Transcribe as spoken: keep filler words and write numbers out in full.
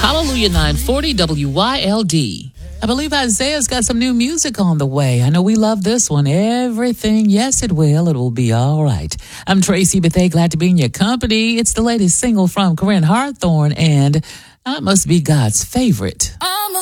Hallelujah nine forty W Y L D. I believe Isaiah's got some new music on the way. I know we love this one. Everything, yes, it will. It will be all right. I'm Tracy Bethay, glad to be in your company. It's the latest single from Corinne Harthorne, and I must be God's favorite. I'm a